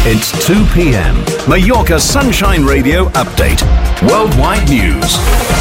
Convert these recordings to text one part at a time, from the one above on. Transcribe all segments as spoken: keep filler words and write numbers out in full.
It's two p.m. Mallorca Sunshine Radio Update. Worldwide News.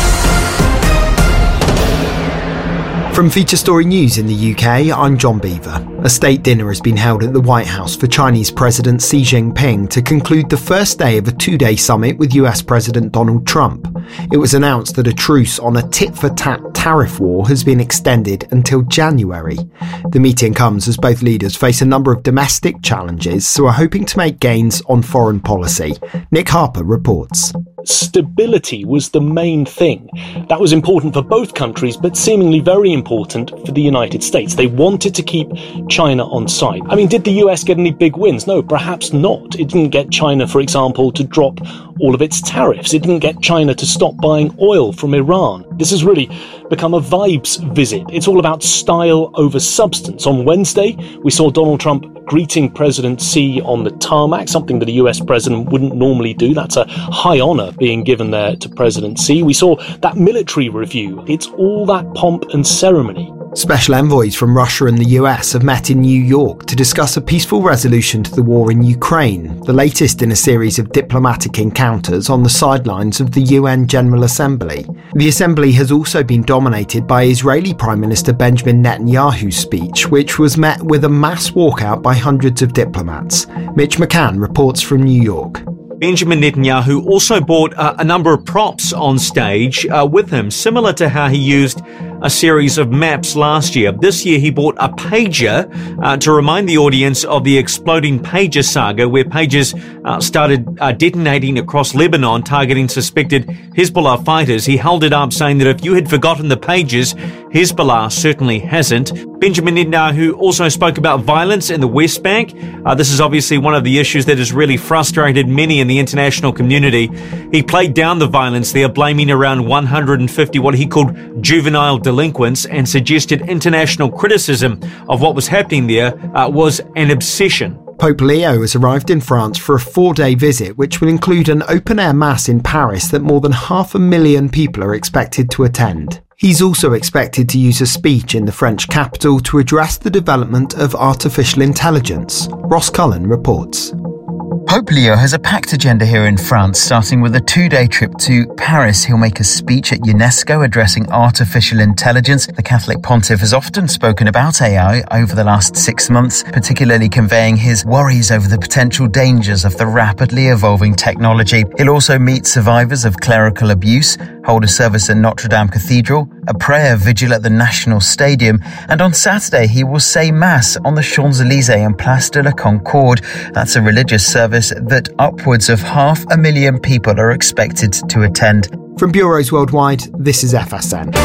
From Feature Story News in the U K, I'm John Beaver. A state dinner has been held at the White House for Chinese President Xi Jinping to conclude the first day of a two-day summit with U S President Donald Trump. It was announced that a truce on a tit-for-tat tariff war has been extended until January. The meeting comes as both leaders face a number of domestic challenges, so are hoping to make gains on foreign policy. Nick Harper reports. Stability was the main thing. That was important for both countries, but seemingly very important for the United States. They wanted to keep China on side. I mean, did the U S get any big wins? No, perhaps not. It didn't get China, for example, to drop all of its tariffs. It didn't get China to stop buying oil from Iran. This has really become a vibes visit. It's all about style over substance. On Wednesday, we saw Donald Trump greeting President Xi on the tarmac, something that a U S president wouldn't normally do. That's a high honour being given there to President Xi. We saw that military review. It's all that pomp and ceremony. Special envoys from Russia and the U S have met in New York to discuss a peaceful resolution to the war in Ukraine, the latest in a series of diplomatic encounters on the sidelines of the U N General Assembly. The Assembly has also been dominated by Israeli Prime Minister Benjamin Netanyahu's speech, which was met with a mass walkout by hundreds of diplomats. Mitch McCann reports from New York. Benjamin Netanyahu also brought uh, a number of props on stage uh, with him, similar to how he used a series of maps last year. This year he bought a pager uh, to remind the audience of the exploding pager saga, where pagers uh, started uh, detonating across Lebanon, targeting suspected Hezbollah fighters. He held it up, saying that if you had forgotten the pagers, Hezbollah certainly hasn't. Benjamin Netanyahu also spoke about violence in the West Bank. Uh, this is obviously one of the issues that has really frustrated many in the international community. He played down the violence there, blaming around one hundred fifty what he called juvenile delinquents, and suggested international criticism of what was happening there uh, was an obsession. Pope Leo has arrived in France for a four-day visit, which will include an open-air mass in Paris that more than half a million people are expected to attend. He's also expected to use a speech in the French capital to address the development of artificial intelligence. Ross Cullen reports. Pope Leo has a packed agenda here in France, starting with a two-day trip to Paris. He'll make a speech at UNESCO addressing artificial intelligence. The Catholic pontiff has often spoken about A I over the last six months, particularly conveying his worries over the potential dangers of the rapidly evolving technology. He'll also meet survivors of clerical abuse, hold a service in Notre Dame Cathedral, a prayer vigil at the National Stadium, and on Saturday he will say Mass on the Champs-Élysées and Place de la Concorde. That's a religious service that upwards of half a million people are expected to attend. From bureaus worldwide, this is F S N.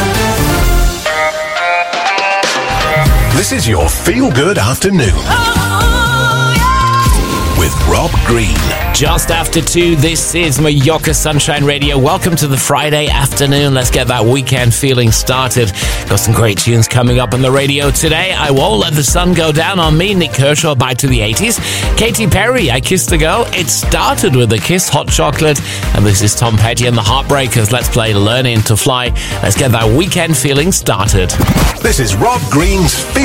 This is your feel-good afternoon. Oh, yeah. With Rob Green. Just after two, this is Mallorca Sunshine Radio. Welcome to the Friday afternoon. Let's get that weekend feeling started. Got some great tunes coming up on the radio today. I Won't Let the Sun Go Down on Me, Nick Kershaw, back to the eighties. Katy Perry, I Kissed a Girl. It started with a kiss, Hot Chocolate. And this is Tom Petty and the Heartbreakers. Let's play Learning to Fly. Let's get that weekend feeling started. This is Rob Green's Feel